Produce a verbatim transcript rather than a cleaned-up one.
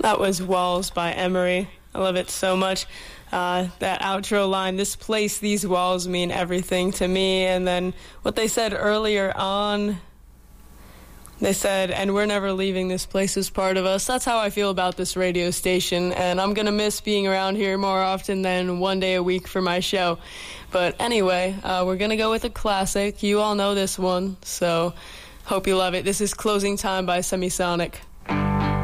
That was Walls by Emery. I love it so much. Uh, that outro line, this place, these walls mean everything to me. And then what they said earlier on, they said, and we're never leaving, this place is part of us. That's how I feel about this radio station, and I'm going to miss being around here more often than one day a week for my show. But anyway, uh, we're going to go with a classic. You all know this one, so hope you love it. This is Closing Time by Semisonic.